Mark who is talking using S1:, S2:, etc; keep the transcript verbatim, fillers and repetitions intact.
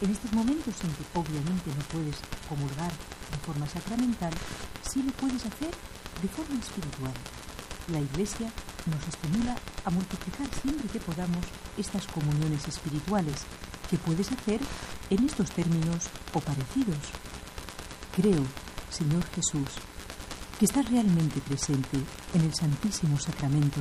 S1: En estos momentos en que obviamente no puedes comulgar de forma sacramental, sí lo puedes hacer de forma espiritual. La Iglesia nos estimula a multiplicar siempre que podamos estas comuniones espirituales, que puedes hacer en estos términos o parecidos. Creo, Señor Jesús, que estás realmente presente en el Santísimo Sacramento